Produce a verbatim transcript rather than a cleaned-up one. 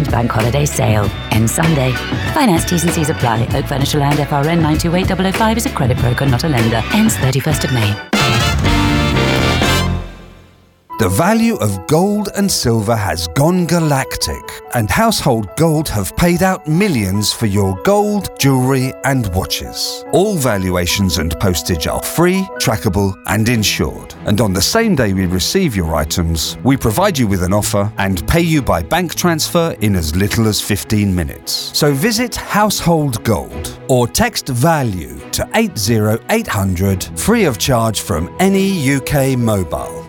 and bank holiday sale. Ends Sunday. Finance T's and C's apply. Oak Furniture Land F R N nine two eight zero zero five is a credit broker, not a lender. Ends thirty-first of May. The value of gold and silver has gone galactic, and Household Gold have paid out millions for your gold, jewellery and watches. All valuations and postage are free, trackable and insured. And on the same day we receive your items, we provide you with an offer and pay you by bank transfer in as little as fifteen minutes. So visit Household Gold or text VALUE to eight zero eight hundred free of charge from any U K mobile.